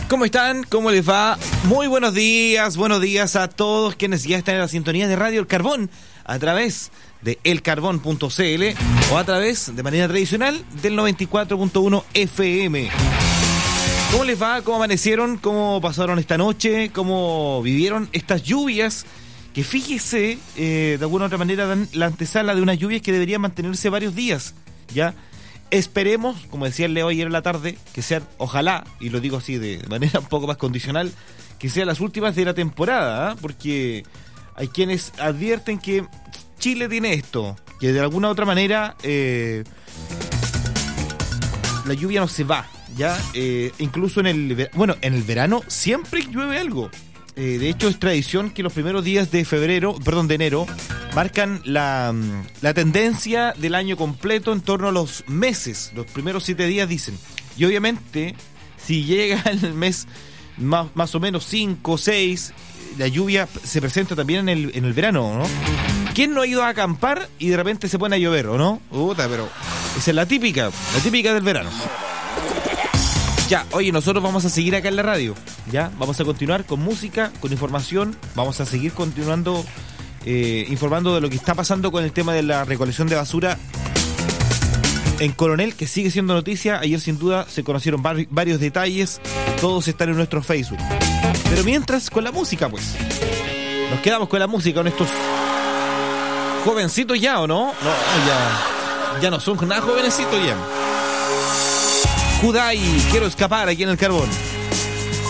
¿Cómo están? ¿Cómo les va? Muy buenos días a todos quienes ya están en la sintonía de Radio El Carbón a través de elcarbón.cl o a través, de manera tradicional, del 94.1 FM. ¿Cómo les va? ¿Cómo amanecieron? ¿Cómo pasaron esta noche? ¿Cómo vivieron estas lluvias? Que fíjese, de alguna u otra manera, dan la antesala de unas lluvias que deberían mantenerse varios días, ¿ya? Esperemos, como decía el Leo ayer en la tarde, que sean, ojalá, y lo digo así de manera un poco más condicional, que sean las últimas de la temporada, ¿eh? Porque hay quienes advierten que Chile tiene esto, que de alguna u otra manera la lluvia no se va, ¿ya? Incluso en el verano siempre llueve algo. De hecho, es tradición que los primeros días de enero, marcan la tendencia del año completo en torno a los meses. Los primeros 7 días dicen. Y obviamente, si llega el mes más o menos 5 o 6, la lluvia se presenta también en el verano, ¿no? ¿Quién no ha ido a acampar y de repente se pone a llover, o no? Pero esa es la típica del verano. Ya, oye, nosotros vamos a seguir acá en la radio, ¿ya? Vamos a continuar con música, con información, vamos a seguir continuando informando de lo que está pasando con el tema de la recolección de basura en Coronel, que sigue siendo noticia. Ayer sin duda se conocieron varios detalles, todos están en nuestro Facebook. Pero mientras, con la música, pues. Nos quedamos con la música, con estos jovencitos ya, ¿o no? No, ya no son nada jovencitos ya. Kudai, quiero escapar aquí en el Carbón.